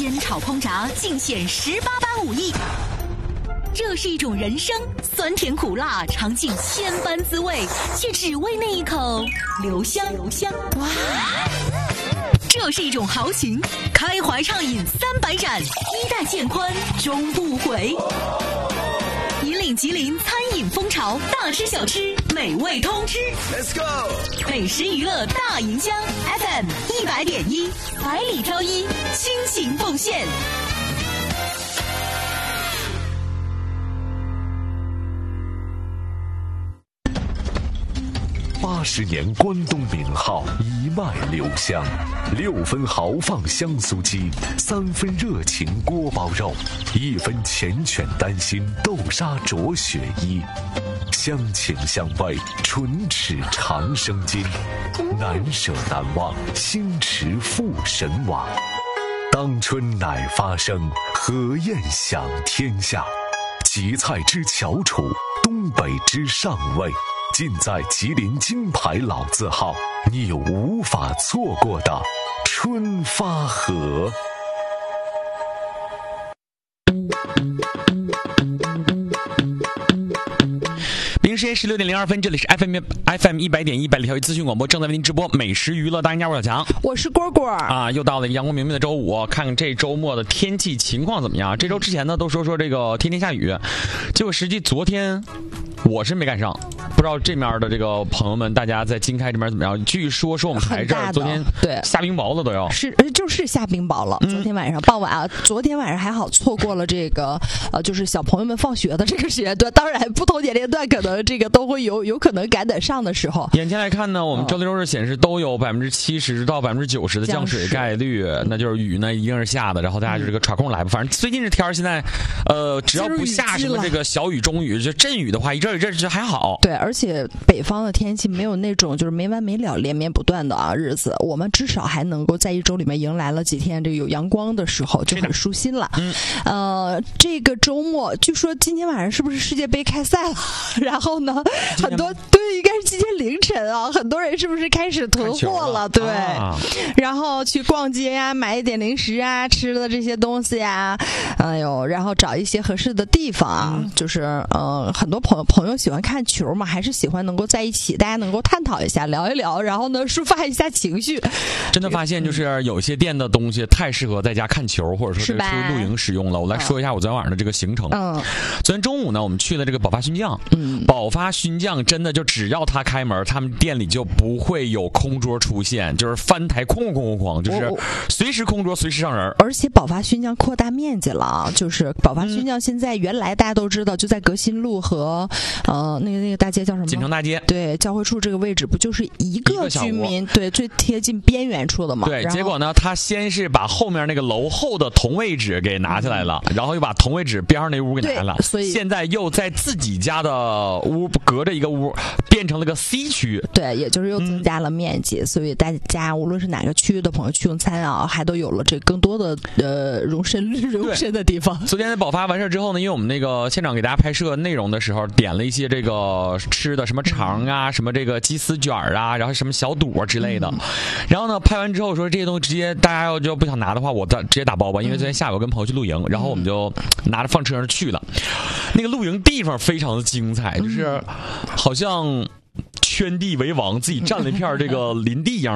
煎炒烹炸尽显18般武艺。这是一种人生，酸甜苦辣尝尽千般滋味，却只为那一口留香。哇！这是一种豪情，开怀畅饮300盏，衣带渐宽终不悔。引领吉林餐饮风潮，大吃小吃美味通吃。Let's go！ 美食娱乐大营销 FM 100.1，百里挑一，倾情奉献。 80年关东名号一脉留香，6分豪放香酥鸡，3分热情锅包肉，1分缱绻丹心豆沙灼雪衣，乡情乡味，唇齿长生津，难舍难忘，心驰赴神往。当春乃发生，何宴享天下？吉菜之翘楚，东北之上味，尽在吉林金牌老字号，你有无法错过的春发河。 北京时间16点02分，这里是 FM 100.1百里挑一资讯广播，正在为您直播美食娱乐大赢家，我小强， 我是蝈蝈啊，又到了阳光明媚的周五，看看这周末的天气情况怎么样。这周之前呢都说这个天天下雨，结果实际昨天我是没赶上，不知道这面的这个朋友们大家在经开这边怎么样。据说我们台这儿昨天对下冰雹了都要， 就是下冰雹了。昨天晚上傍晚啊，昨天晚上还好错过了这个就是小朋友们放学的这个时间段，当然不同年龄段可能这个都会有可能赶得上的时候。 眼前来看呢，我们周六周日显示都有70%到90%的降水概率，那就是雨呢一定是下的，然后大家就这个喘空来吧。反正最近这天现在只要不下什么这个小雨中雨，就阵雨的话，一阵还好。 对，而且北方的天气没有那种就是没完没了连绵不断的日子，我们至少还能够在一周里面迎来了几天这个有阳光的时候，就很舒心了。这个周末据说今天晚上是不是世界杯开赛了？然后呢，很多对，应该是今天凌晨啊，很多人是不是开始囤货了？对，然后去逛街呀，买一点零食啊，吃的这些东西呀，然后找一些合适的地方啊，就是很多朋友喜欢看球嘛，还是喜欢能够在一起，大家能够探讨一下，聊一聊，然后呢抒发一下情绪。 真的发现就是有些店的东西太适合在家看球，或者说这个出去露营使用了。我来说一下我昨天晚上的这个行程。昨天中午呢，我们去了这个宝发熏酱。宝发熏酱真的就只要他开门，他们店里就不会有空桌出现，就是翻台哐，就是随时空桌随时上人。 而且宝发熏酱扩大面积了啊，就是宝发熏酱现在原来大家都知道就在革新路和那个大街叫什么？锦城大街。 对，交汇处这个位置不就是一个居民对最贴近边缘处的嘛？ 对，结果呢，他先是把后面那个楼后的同位置给拿下来了，然后又把同位置边上那屋给拿了， 所以现在又在自己家的屋隔着一个屋变成了个 C 区。 对，也就是又增加了面积，所以大家无论是哪个区域的朋友去用餐啊，还都有了这更多的容身的地方。 昨天在宝发完事之后呢，因为我们那个现场给大家拍摄内容的时候，点了一些这个吃的什么肠啊，什么这个鸡丝卷啊，然后什么小肚啊之类的。然后呢，拍完之后说这些东西直接大家要就不想拿的话，我直接打包吧，因为昨天下午跟朋友去露营，然后我们就拿着放车上去了。那个露营地方非常的精彩，就是好像圈地为王，自己占了一片这个林地一样。